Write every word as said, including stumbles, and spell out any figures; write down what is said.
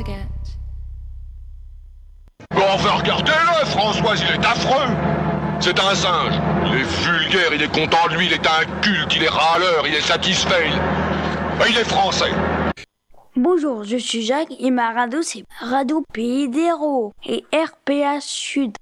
forget. Bon, enfin, regardez-le, Françoise, il est affreux. C'est un singe. Il est vulgaire, il est content de lui, il est inculte, il est râleur, il est satisfait. Il, il est français. Bonjour, je suis Jacques et ma radio c'est Radio Pays d'Hérault et R P A Sud.